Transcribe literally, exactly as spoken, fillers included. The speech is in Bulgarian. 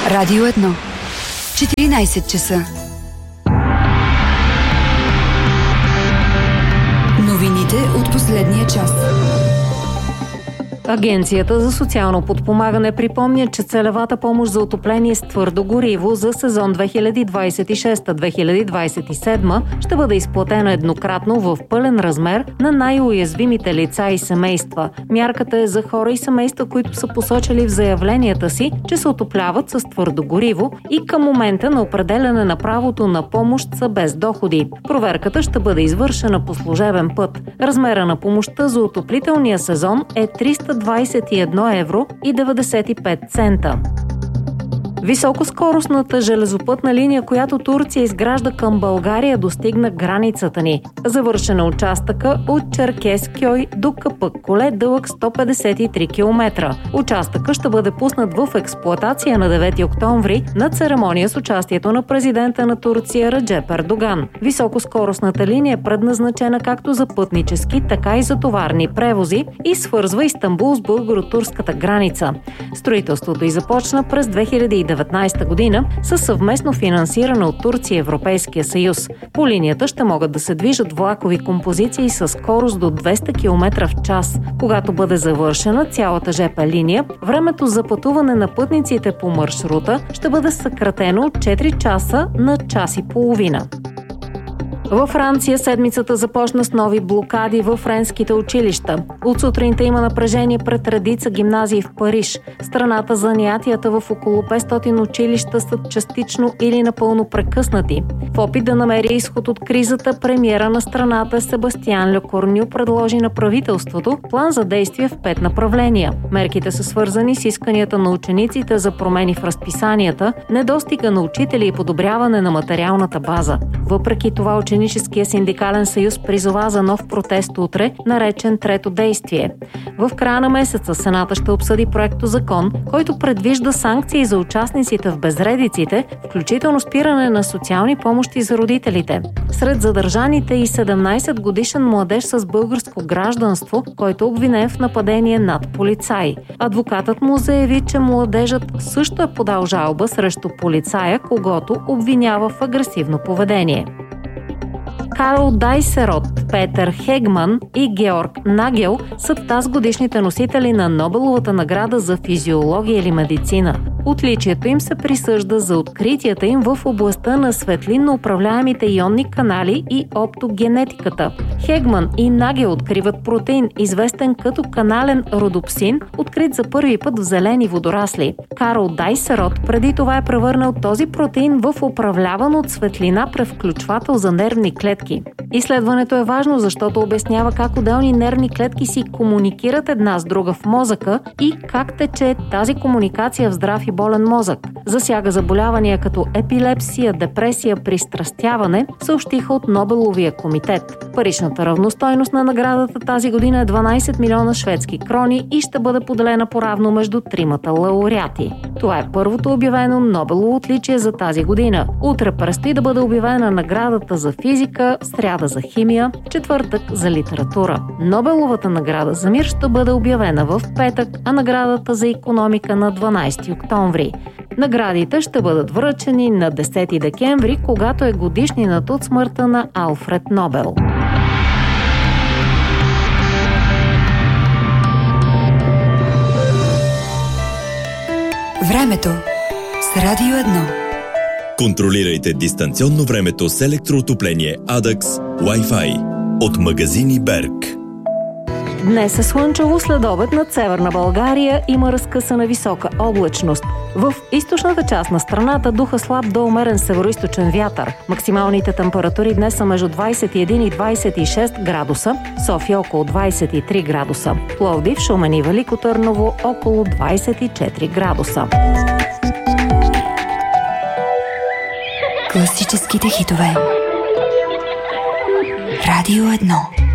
Радио едно. четиринайсет часа. Новините от последния час. Агенцията за социално подпомагане припомня, че целевата помощ за отопление с твърдо гориво за сезон две хиляди двайсет и шеста - две хиляди двайсет и седма ще бъде изплатена еднократно в пълен размер на най-уязвимите лица и семейства. Мярката е за хора и семейства, които са посочили в заявленията си, че се отопляват с твърдо гориво и към момента на определяне на правото на помощ са без доходи. Проверката ще бъде извършена по служебен път. Размера на помощта за отоплителния сезон е триста двайсет и едно евро и деветдесет и пет цента. Високоскоростната железопътна линия, която Турция изгражда към България, достигна границата ни. Завършена участъка от Черкескьой до Капъккуле, дълъг сто петдесет и три километра. Участъка ще бъде пуснат в експлоатация на девети октомври на церемония с участието на президента на Турция Реджеп Ердоган. Високоскоростната линия е предназначена както за пътнически, така и за товарни превози и свързва Истанбул с българо-турската граница. Строителството й започна през две хиляди и деветнайсета година със съвместно финансиране от Турция и Европейския съюз. По линията ще могат да се движат влакови композиции с скорост до двеста километра в час. Когато бъде завършена цялата жп линия, времето за пътуване на пътниците по маршрута ще бъде съкратено от четири часа на час и половина. Във Франция седмицата започна с нови блокади във френските училища. От сутринта има напрежение пред редица гимназии в Париж. Страната занятията в около петстотин училища са частично или напълно прекъснати. В опит да намери изход от кризата, премиера на страната Себастиан Лекорню предложи на правителството план за действие в пет направления. Мерките са свързани с исканията на учениците за промени в разписанията, недостига на учители и подобряване на материалната база. Въпреки това, Ученическия синдикален съюз призова за нов протест утре, наречен Трето действие. В края на месеца Сената ще обсъди проекто закон, който предвижда санкции за участниците в безредиците, включително спиране на социални помощи за родителите. Сред задържаните и седемнайсет годишен младеж с българско гражданство, който е обвинен в нападение над полицаи. Адвокатът му заяви, че младежът също е подал жалба срещу полицая, когото обвинява в агресивно поведение. Карл Дайсерот, Петър Хегман и Георг Нагел са тазгодишните носители на Нобеловата награда за физиология или медицина. Отличието им се присъжда за откритията им в областта на светлинно управляемите ионни канали и оптогенетиката. Хегман и Нагел откриват протеин, известен като канален родопсин, открит за първи път в зелени водорасли. Карл Дайсерот преди това е превърнал този протеин в управляван от светлина превключвател за нервни клетки. Изследването е важно, защото обяснява как отделни нервни клетки си комуникират една с друга в мозъка и как тече тази комуникация в здрав и болен мозък. Засяга заболявания като епилепсия, депресия, пристрастяване, съобщиха от Нобеловия комитет. Паричната равностойност на наградата тази година е дванайсет милиона шведски крони и ще бъде поделена поравно между тримата лауреати. Това е първото обявено Нобелово отличие за тази година. Утре предстои да бъде обявена наградата за физика, сряда за химия, четвъртък за литература. Нобеловата награда за мир ще бъде обявена в петък, а наградата за икономика на дванайсети октомври. Наградите ще бъдат връчени на десети декември, когато е годишнината от смъртта на Алфред Нобел. Времето с Радио едно. Контролирайте дистанционно времето с електроотопление Adax Wi-Fi от магазини Берг. Днес е слънчево, след обед над северна България има разкъсана висока облачност. В източната част на страната духа слаб до умерен североизточен вятър. Максималните температури днес са между двайсет и един и двайсет и шест градуса, София около двайсет и три градуса, Пловдив, Шумен и Велико Търново около двайсет и четири градуса. Класическите хитове. Радио едно.